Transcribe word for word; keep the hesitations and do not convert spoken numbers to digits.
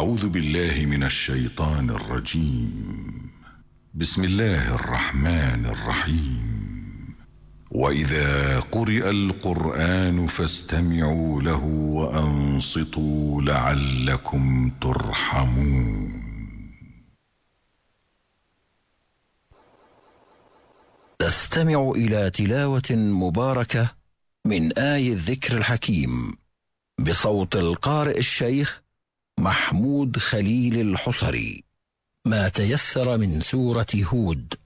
أعوذ بالله من الشيطان الرجيم. بسم الله الرحمن الرحيم. وإذا قرئ القرآن فاستمعوا له وأنصتوا لعلكم ترحمون. تستمع إلى تلاوة مباركة من آي الذكر الحكيم بصوت القارئ الشيخ محمود خليل الحصري. ما تيسر من سورة هود.